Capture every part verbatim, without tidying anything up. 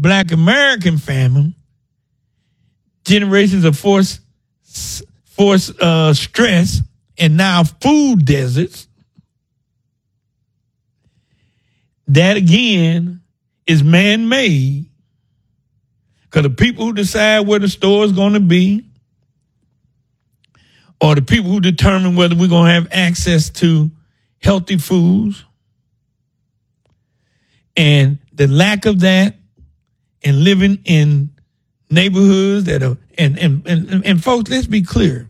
Black American famine, generations of forced, forced uh, stress, and now food deserts, that again is man-made, because the people who decide where the store is going to be, or the people who determine whether we're going to have access to healthy foods, and the lack of that, and living in neighborhoods that are, and, and, and, and folks, let's be clear.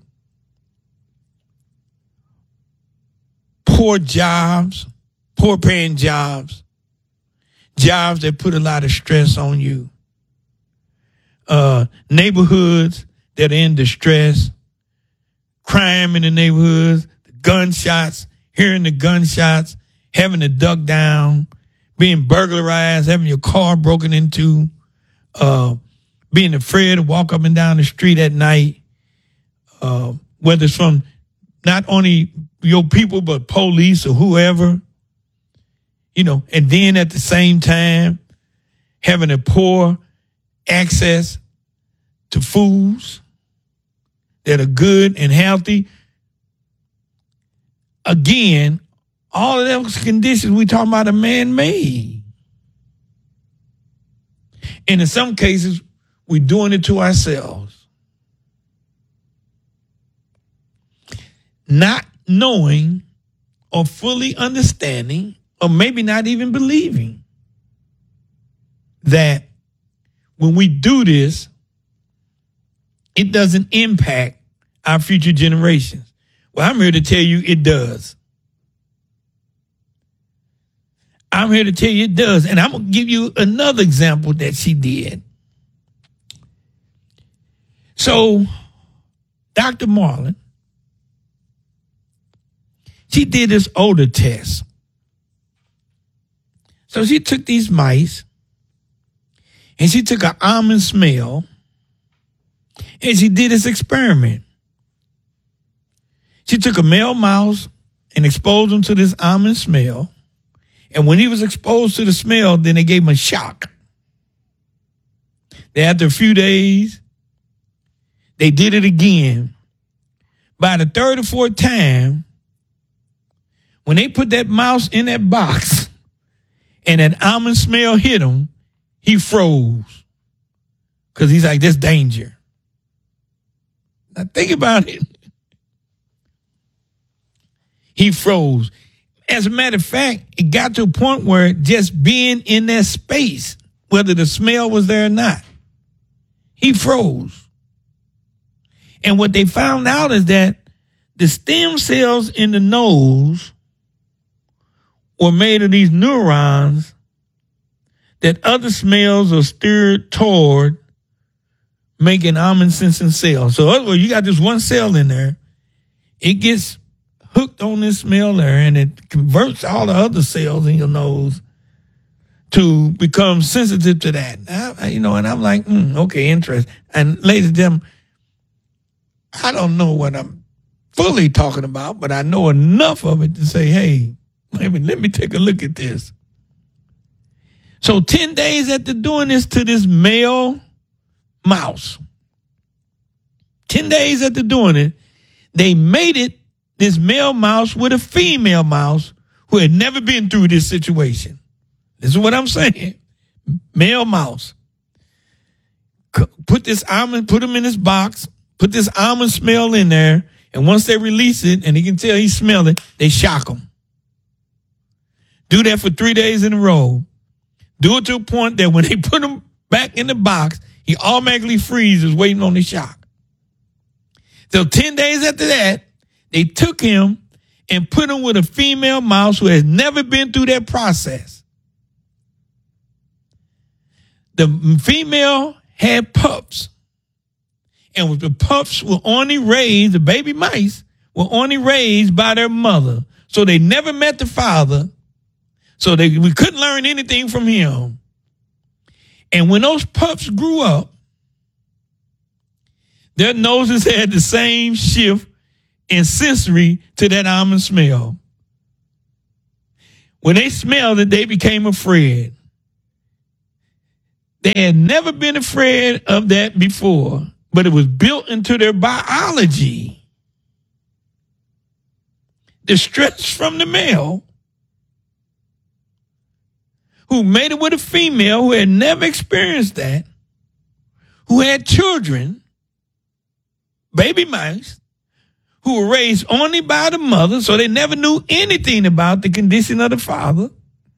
Poor jobs, poor paying jobs, jobs that put a lot of stress on you, uh, neighborhoods that are in distress, crime in the neighborhoods, gunshots, hearing the gunshots, having to duck down, being burglarized, having your car broken into, uh, being afraid to walk up and down the street at night, uh, whether it's from not only your people, but police or whoever, you know, and then at the same time, having a poor access to foods that are good and healthy. Again, all of those conditions we talking about are man-made. And in some cases, we're doing it to ourselves. Not knowing or fully understanding, or maybe not even believing, that when we do this, it doesn't impact our future generations. Well, I'm here to tell you it does. I'm here to tell you it does. And I'm going to give you another example that she did. So, Doctor Marlin, she did this odor test. So she took these mice and she took an almond smell and she did this experiment. She took a male mouse and exposed him to this almond smell. And when he was exposed to the smell, then they gave him a shock. Then after a few days, they did it again. By the third or fourth time, when they put that mouse in that box and that almond smell hit him, he froze. Because he's like, that's danger. Now think about it. He froze. As a matter of fact, it got to a point where just being in that space, whether the smell was there or not, he froze. And what they found out is that the stem cells in the nose were made of these neurons that other smells are steered toward making almond sensing cells. So otherwise, you got this one cell in there. It gets hooked on this smell there, and it converts all the other cells in your nose to become sensitive to that. I, you know, and I'm like, mm, okay, interesting. And ladies and gentlemen, I don't know what I'm fully talking about, but I know enough of it to say, hey, let me, let me take a look at this. So ten days after doing this to this male mouse, ten days after doing it, they mated this male mouse with a female mouse who had never been through this situation. This is what I'm saying. Male mouse. Put this almond, put him in this box, put this almond smell in there, and once they release it and he can tell he smelled it, they shock him. Do that for three days in a row. Do it to a point that when they put him back in the box, he automatically freezes waiting on the shock. So ten days after that, they took him and put him with a female mouse who has never been through that process. The female had pups. And the pups were only raised, the baby mice were only raised by their mother. So they never met the father. So they, we couldn't learn anything from him. And when those pups grew up, their noses had the same shift in sensory to that almond smell. When they smelled it, they became afraid. They had never been afraid of that before, but it was built into their biology. The stress from the male who made it with a female who had never experienced that, who had children, baby mice, who were raised only by the mother, so they never knew anything about the condition of the father.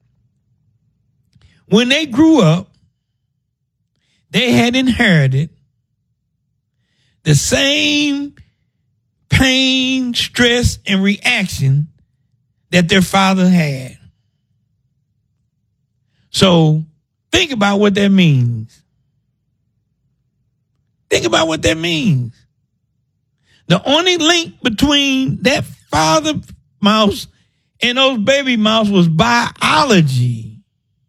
When they grew up, they had inherited the same pain, stress, and reaction that their father had. So think about what that means. Think about what that means. The only link between that father mouse and those baby mouse was biology.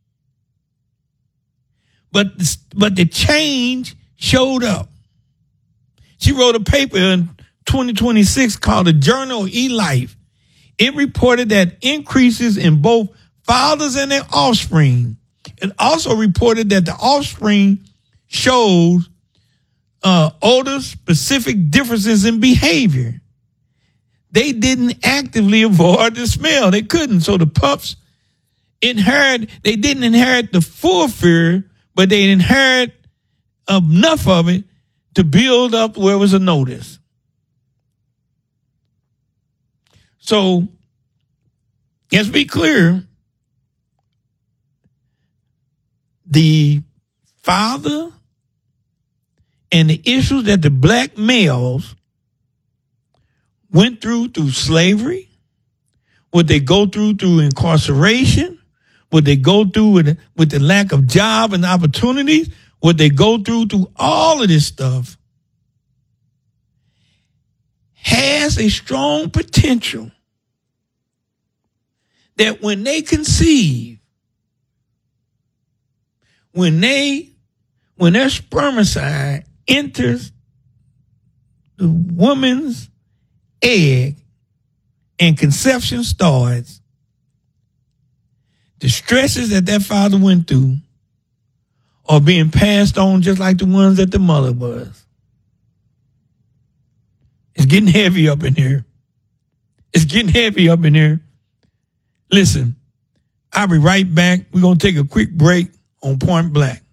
But, but the change showed up. She wrote a paper in twenty twenty-six called the Journal of eLife. It reported that increases in both fathers and their offspring. It also reported that the offspring shows uh, older specific differences in behavior. They didn't actively avoid the smell. They couldn't. So the pups inherit, they didn't inherit the full fear, but they inherit enough of it to build up where it was a notice. So let's be clear. The father and the issues that the black males went through through slavery, what they go through through incarceration, what they go through with, with the lack of job and opportunities, what they go through through all of this stuff, has a strong potential that when they conceive, when they, when their spermicide enters the woman's egg and conception starts, the stresses that that father went through are being passed on just like the ones that the mother was. It's getting heavy up in here. It's getting heavy up in here. Listen, I'll be right back. We're going to take a quick break on Point Black.